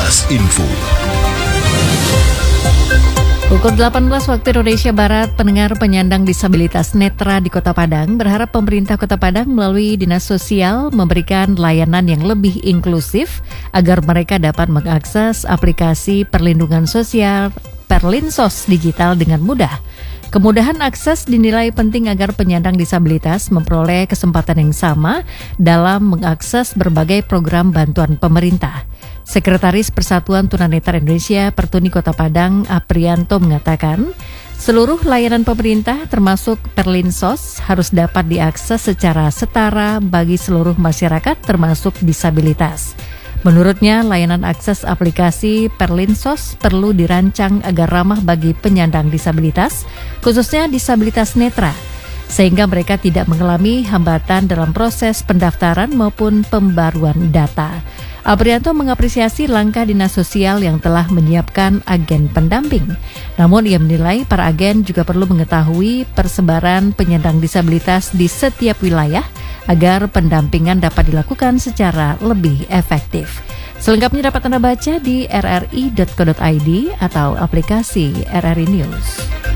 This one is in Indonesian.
Kilas Info. Pukul 18 waktu Indonesia Barat, pendengar penyandang disabilitas netra di Kota Padang berharap pemerintah Kota Padang melalui Dinas Sosial memberikan layanan yang lebih inklusif agar mereka dapat mengakses aplikasi perlindungan sosial Perlinsos digital dengan mudah. Kemudahan akses dinilai penting agar penyandang disabilitas memperoleh kesempatan yang sama dalam mengakses berbagai program bantuan pemerintah. Sekretaris Persatuan Tunanetra Indonesia Pertuni Kota Padang, Aprianto, mengatakan, seluruh layanan pemerintah termasuk Perlinsos harus dapat diakses secara setara bagi seluruh masyarakat termasuk disabilitas. Menurutnya, layanan akses aplikasi Perlinsos perlu dirancang agar ramah bagi penyandang disabilitas, khususnya disabilitas netra, sehingga mereka tidak mengalami hambatan dalam proses pendaftaran maupun pembaruan data. Aprianto mengapresiasi langkah Dinas Sosial yang telah menyiapkan agen pendamping. Namun ia menilai para agen juga perlu mengetahui persebaran penyandang disabilitas di setiap wilayah agar pendampingan dapat dilakukan secara lebih efektif. Selengkapnya dapat Anda baca di rri.co.id atau aplikasi RRI News.